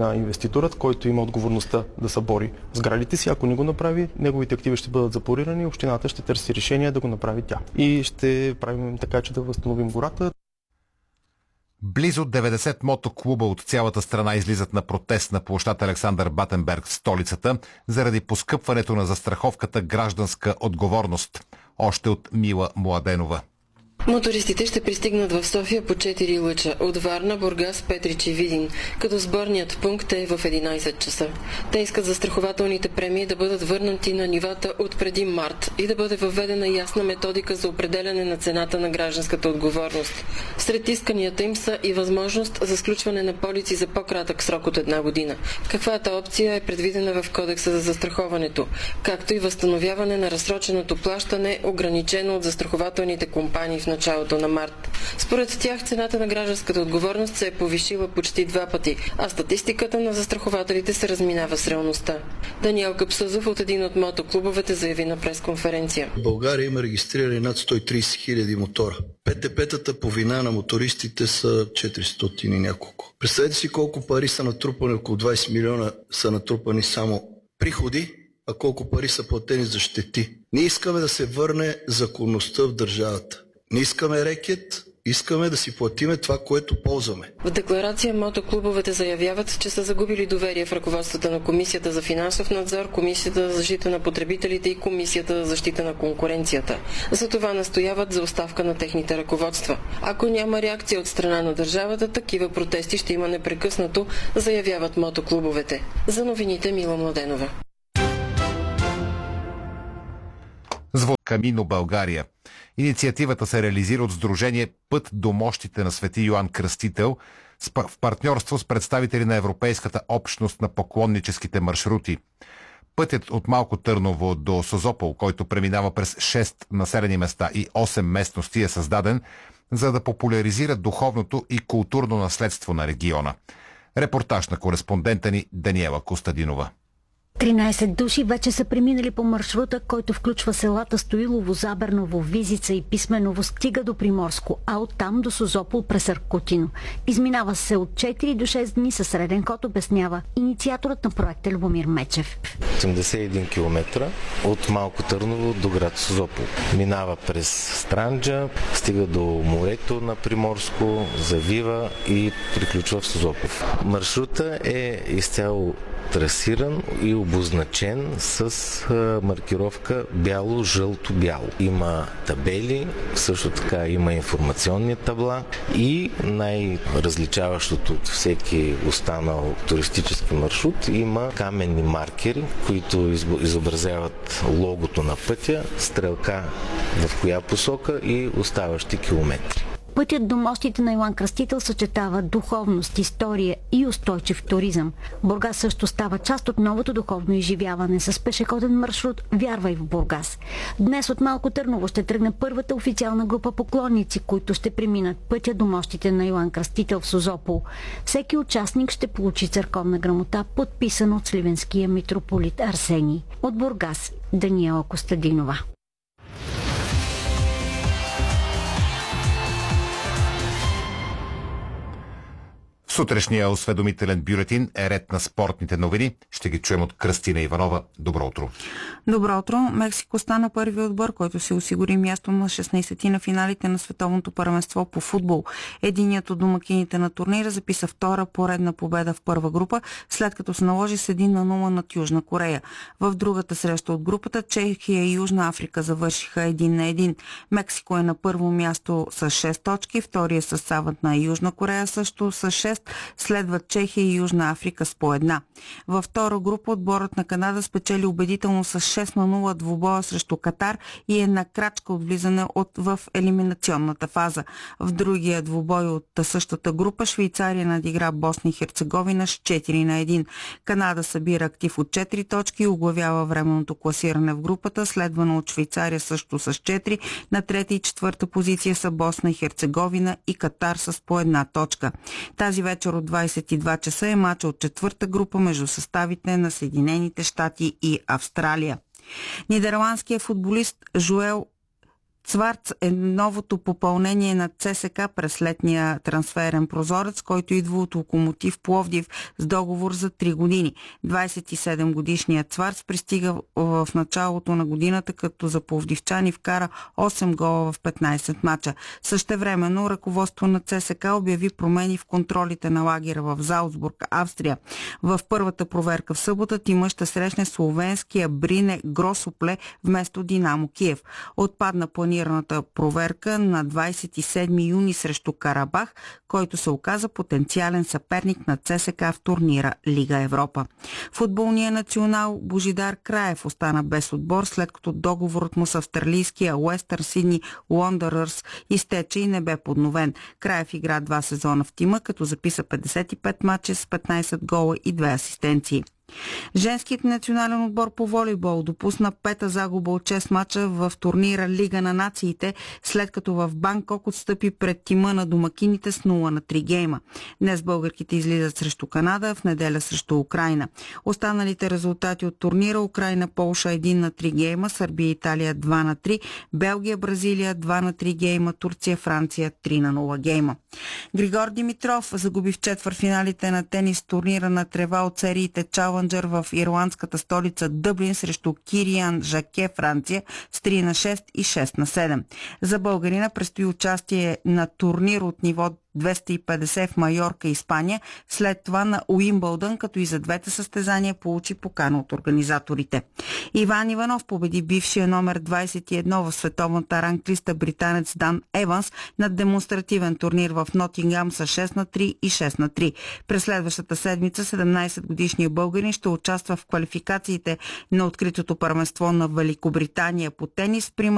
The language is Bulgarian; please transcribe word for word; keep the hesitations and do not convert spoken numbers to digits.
веднага инвеститорът, който има отговорността да събори сградите си. Ако не го направи, неговите активи ще бъдат запорирани, общината ще търси решение да го направи тя. И ще правим така, че да възстановим гората. Близо деветдесет мотоклуба от цялата страна излизат на протест на площад Александър Батенберг в столицата заради поскъпването на застраховката гражданска отговорност. Още от Мила Младенова. Мотористите ще пристигнат в София по четири лъча от Варна, Бургас, Петрич и Видин, като сборният пункт е в единайсет часа. Те искат застрахователните премии да бъдат върнати на нивата от преди март и да бъде въведена ясна методика за определяне на цената на гражданската отговорност. Сред исканията им са и възможност за сключване на полици за по-кратък срок от една година. Каквато опция е предвидена в Кодекса за застраховането, както и възстановяване на разсроченото плащане, ограничено от застрахователните компании в началото на март. Според тях цената на гражданската отговорност се е повишила почти два пъти, а статистиката на застрахователите се разминава с реалността. Даниел Капсузов от един от мотоклубовете заяви на пресконференция. В България има регистрирани над сто и трийсет хиляди мотора. ПТП-тата по вина на мотористите са четиристотин и няколко. Представете си колко пари са натрупани, около двайсет милиона са натрупани само приходи, а колко пари са платени за щети. Ние искаме да се върне законността в държавата. Не искаме рекет, искаме да си платиме това, което ползваме. В декларация мотоклубовете заявяват, че са загубили доверие в ръководствата на Комисията за финансов надзор, Комисията за защита на потребителите и Комисията за защита на конкуренцията. Затова настояват за оставка на техните ръководства. Ако няма реакция от страна на държавата, такива протести ще има непрекъснато, заявяват мотоклубовете. За новините Мила Младенова. Звук Камино България. Инициативата се реализира от Сдружение Път до мощите на Свети Йоан Кръстител в партньорство с представители на Европейската общност на поклонническите маршрути. Пътят от Малко Търново до Созопол, който преминава през шест населени места и осем местности, е създаден, за да популяризира духовното и културно наследство на региона. Репортаж на кореспондента ни Даниела Костадинова. тринайсет души вече са преминали по маршрута, който включва селата Стоилово, Заберново, Визица и Писменово, стига до Приморско, а оттам до Созопол през Аркутино. Изминава се от четири до шест дни със среден ход, обяснява инициаторът на проекта Любомир Мечев. осемдесет и един километра от Малко Търново до град Созопол. Минава през Странджа, стига до морето на Приморско, завива и приключва в Созопол. Маршрута е изцяло трасиран и обозначен с а, маркировка бяло-жълто-бяло. Има табели, също така има информационни табла и най-различаващото от всеки останал туристически маршрут има каменни маркери, които изобразяват логото на пътя, стрелка в коя посока и оставащи километри. Пътят до мостите на Йоан Кръстител съчетава духовност, история и устойчив туризъм. Бургас също става част от новото духовно изживяване с пешеходен маршрут "Вярвай в Бургас". Днес от Малко Търново ще тръгне първата официална група поклонници, които ще преминат пътя до мостите на Йоан Кръстител в Созопол. Всеки участник ще получи църковна грамота, подписана от сливенския митрополит Арсений. От Бургас Даниела Костадинова. Сутрешния осведомителен бюлетин е ред на спортните новини. Ще ги чуем от Кръстина Иванова. Добро утро. Добро утро. Мексико стана първи отбор, който се осигури място на шестнайсети на финалите на световното първенство по футбол. Единият от домакините на турнира записа втора поредна победа в първа група, след като се наложи с един на нула над Южна Корея. В другата среща от групата Чехия и Южна Африка завършиха един на един. Мексико е на първо място с шест точки, втория с савът на Южна Корея също с шест, следват Чехия и Южна Африка с по една. Във втора група отборът на Канада спечели убедително с шест на нула двубоя срещу Катар и е на крачка от влизане от, в елиминационната фаза. В другия двубой от същата група Швейцария надигра Босна и Херцеговина с четири на един. Канада събира актив от четири точки и оглавява временното класиране в групата, следвано от Швейцария също с четири. На трета и четвърта позиция са Босна и Херцеговина и Катар с по една точка. Тази вечер от двайсет и два часа е мача от четвърта група между съставите на Съединените щати и Австралия. Нидерландският футболист Жуел Цварц е новото попълнение на ЦСКА през летния трансферен прозорец, който идва от Локомотив Пловдив с договор за три години. двадесет и седем годишният Цварц пристига в началото на годината, като за пловдивчани вкара осем гола в петнадесет мача. Същевременно ръководство на ЦСКА обяви промени в контролите на лагера в Залцбург, Австрия. В първата проверка в събота тима ще срещне словенския Брине Гросопле вместо Динамо Киев. Отпадна планираната проверка на двадесет и седми юни срещу Карабах, който се оказа потенциален съперник на ЦСКА в турнира Лига Европа. Футболният национал Божидар Краев остана без отбор, след като договорът му с австралийския Уестърн Сидни Уондърърс изтече и не бе подновен. Краев игра два сезона в тима, като записа петдесет и пет мача с петнадесет гола и две асистенции. Женският национален отбор по волейбол допусна пета загуба от шест мача в турнира Лига на нациите, след като в Банкок отстъпи пред тима на домакините с нула на три гейма. Днес българките излизат срещу Канада, в неделя срещу Украйна. Останалите резултати от турнира: Украйна Полша един на три гейма, Сърбия Италия два на три, Белгия Бразилия два на три гейма, Турция Франция три на нула гейма. Григор Димитров загуби в четвъртфиналите на тенис турнира на трева от сериите Чалънджър в ирландската столица Дъблин срещу Кириан Жаке, Франция, с три на шест и шест на седем. За българина предстои участие на турнир от ниво двеста и петдесет в Майорка, Испания, след това на Уимбълдън, като и за двете състезания получи покана от организаторите. Иван Иванов победи бившия номер двадесет и едно в световната ранглиста британец Дан Еванс на демонстративен турнир в Нотингам с шест на три и шест на три. През следващата седмица седемнадесетгодишният българин ще участва в квалификациите на откритото първенство на Великобритания по тенис при